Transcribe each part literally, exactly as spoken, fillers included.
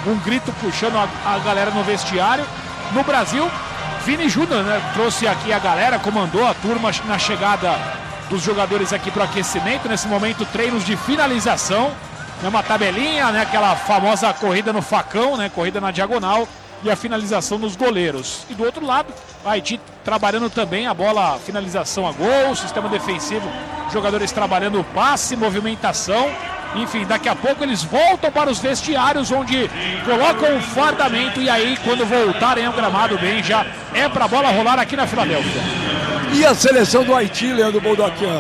um grito puxando a, a galera no vestiário. No Brasil, Vini Júnior, né, trouxe aqui a galera, comandou a turma na chegada dos jogadores aqui para o aquecimento. Nesse momento, treinos de finalização, né, uma tabelinha, né, aquela famosa corrida no facão, né, corrida na diagonal, e a finalização nos goleiros. E do outro lado, a Haiti trabalhando também a bola, finalização a gol, sistema defensivo, jogadores trabalhando passe, movimentação. Enfim, daqui a pouco eles voltam para os vestiários, onde colocam o fardamento, e aí quando voltarem ao gramado bem, já é para a bola rolar aqui na Filadélfia. E a seleção do Haiti, Leandro Boldaquian?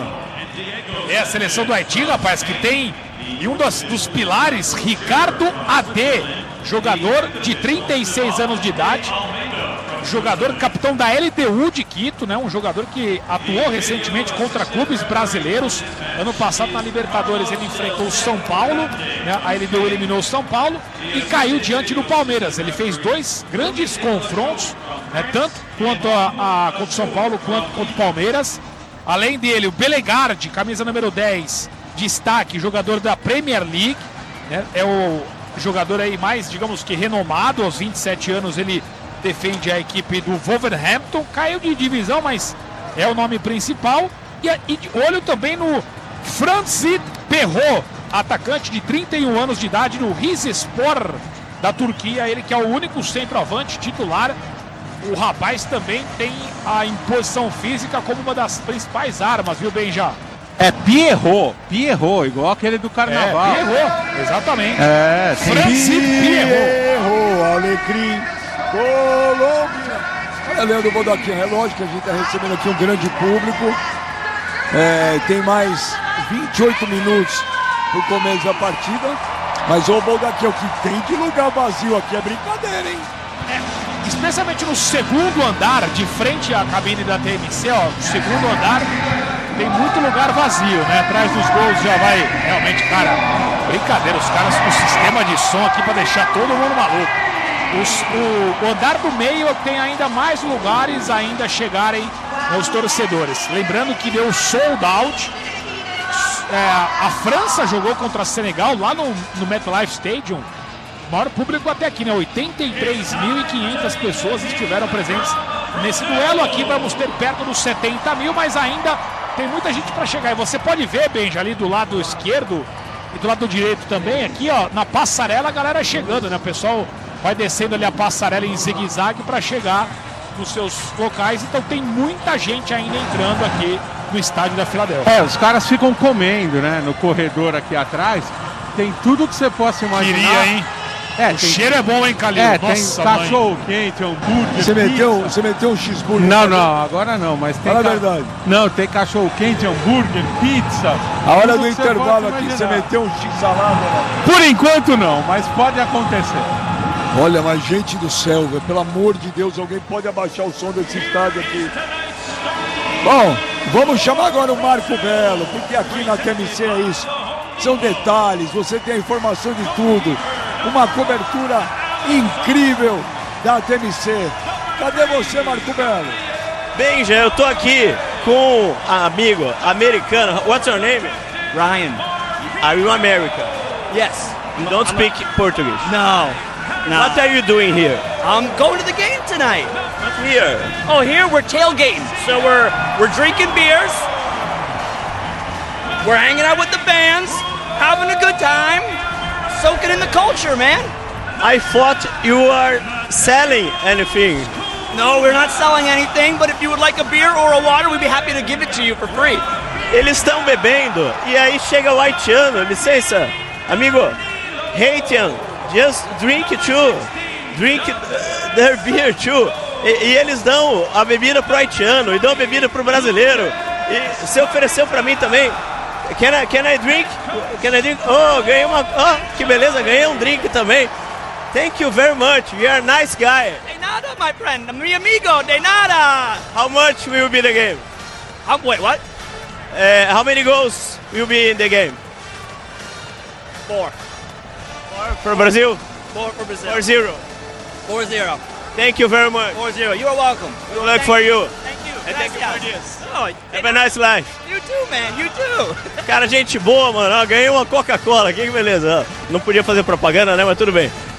É a seleção do Haiti, rapaz, que tem e um dos, dos pilares, Ricardo Adê, jogador de trinta e seis anos de idade, jogador capitão da L D U de Quito, né? Um jogador que atuou recentemente contra clubes brasileiros. Ano passado na Libertadores ele enfrentou o São Paulo, né? A L D U eliminou o São Paulo e caiu diante do Palmeiras. Ele fez dois grandes confrontos, né? Tanto quanto a, a contra o São Paulo quanto contra o Palmeiras. Além dele, o Belegardi, camisa número dez, destaque, jogador da Premier League, né? É o jogador aí mais, digamos que renomado. Aos vinte e sete anos ele defende a equipe do Wolverhampton, caiu de divisão, mas é o nome principal. E, e de olho também no Francis Perrault, atacante de trinta e um anos de idade no Rizespor da Turquia, ele que é o único centroavante titular. O rapaz também tem a imposição física como uma das principais armas, viu, Benja? É Pierrot, Pierrot, igual aquele do Carnaval. É, Pierrot, exatamente. É, Francis Pierrot. Alecrim, Colômbia. Olha, Leandro Boldaquian, é lógico que a gente está recebendo aqui um grande público. É, tem mais vinte e oito minutos para o começo da partida. Mas o Boldaquian, o que tem de lugar vazio aqui é brincadeira, hein? É, especialmente no segundo andar, de frente à cabine da T M C, ó, no segundo andar tem muito lugar vazio, né? Atrás dos gols já vai, realmente, cara, brincadeira, os caras com sistema de som aqui para deixar todo mundo maluco. Os, o, o andar do meio tem ainda mais lugares ainda chegarem, né, os torcedores. Lembrando que deu sold out. É, a França jogou contra a Senegal lá no, no MetLife Stadium. Maior público até aqui, né? oitenta e três mil e quinhentas pessoas estiveram presentes nesse duelo. Aqui vamos ter perto dos setenta mil, mas ainda tem muita gente para chegar. E você pode ver, Benja, ali do lado esquerdo e do lado direito também, aqui, ó, na passarela a galera chegando, né? O pessoal vai descendo ali a passarela em zigue-zague para chegar nos seus locais. Então tem muita gente ainda entrando aqui no estádio da Filadélfia. É, os caras ficam comendo, né? No corredor aqui atrás. Tem tudo que você possa imaginar. Queria, hein? É, o tem... cheiro é bom, hein, Calil? É, Nossa, tem cachorro quente, hambúrguer, Você meteu, você meteu um cheeseburger? Não, não, agora não, mas tem... Fala ca... a verdade. Não, tem cachorro quente, hambúrguer, pizza. A hora tudo do intervalo aqui, imaginar. você meteu um x-salada? Por enquanto não, mas pode acontecer. Olha, mas gente do céu, velho, pelo amor de Deus, alguém pode abaixar o som desse estádio aqui. Bom, vamos chamar agora o Marco Belo, porque aqui na T M C é isso. São detalhes, você tem a informação de tudo. Uma cobertura incrível da T M C. Cadê você, Marco Belo? Benja, eu tô aqui com um amigo americano. What's your name? Ryan. Are you American? Yes. You don't I'm speak Portuguese. No. No. What are you doing here? I'm going to the game tonight. Here. Oh, here we're tailgating. So we're we're drinking beers. We're hanging out with the bands, having a good time, soaking in the culture, man. I thought you are selling anything. No, we're not selling anything, but if you would like a beer or a water, we'd be happy to give it to you for free. Eles estão bebendo e aí chega o haitiano, licença, amigo, Haitian, just drink too, drink their beer too. E, e eles dão a bebida pro haitiano e dão a bebida pro brasileiro. E você ofereceu pra mim também. Can I, can I drink? Can I drink? Oh, ganhei uma, oh, que beleza, ganhei um drink também. Thank you very much. You are a nice guy. De nada, my friend. Mi amigo, de nada. How much will be the game? How, wait, what? Uh, how many goals will be in the game? Four. Four for Brazil? Four for Brazil. Four zero. Four zero. Thank you very much. Four zero. You are welcome. Good luck for you. Thank you. And thank you for Gracias. this. Oh, Have a nice life. you too, man. You too. Cara, gente boa, mano. Ó, ganhei uma Coca-Cola. Que beleza. Ó, não podia fazer propaganda, né? Mas tudo bem.